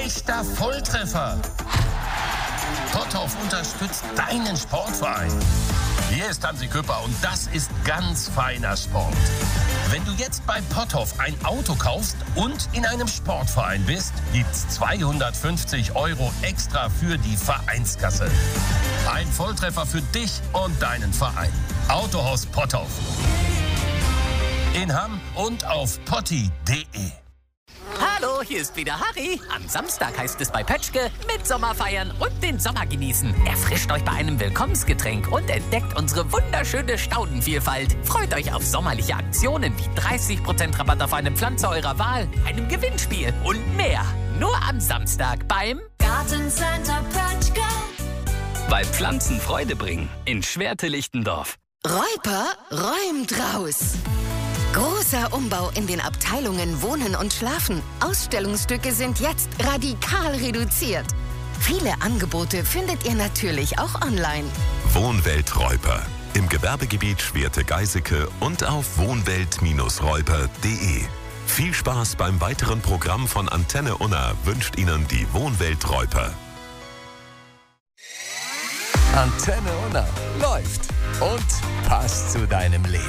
echter Volltreffer. Potthoff unterstützt deinen Sportverein. Hier ist Hansi Küpper und das ist ganz feiner Sport. Wenn du jetzt bei Potthoff ein Auto kaufst und in einem Sportverein bist, gibt's 250 € extra für die Vereinskasse. Ein Volltreffer für dich und deinen Verein. Autohaus Potthoff. In Hamm und auf potti.de. Hallo, hier ist wieder Harry. Am Samstag heißt es bei Pötschke mit Sommer feiern und den Sommer genießen. Erfrischt euch bei einem Willkommensgetränk und entdeckt unsere wunderschöne Staudenvielfalt. Freut euch auf sommerliche Aktionen wie 30% Rabatt auf eine Pflanze eurer Wahl, einem Gewinnspiel und mehr. Nur am Samstag beim Gartencenter Pötschke. Weil Pflanzen Freude bringen. In Schwerte-Lichtendorf. Räuper räumt raus. Großer Umbau in den Abteilungen Wohnen und Schlafen. Ausstellungsstücke sind jetzt radikal reduziert. Viele Angebote findet ihr natürlich auch online. Wohnwelt Räuper. Im Gewerbegebiet Schwerte-Geiseke und auf wohnwelt-räuper.de. Viel Spaß beim weiteren Programm von Antenne Unna wünscht Ihnen die Wohnwelt Räuper. Antenne Unna läuft und passt zu deinem Leben.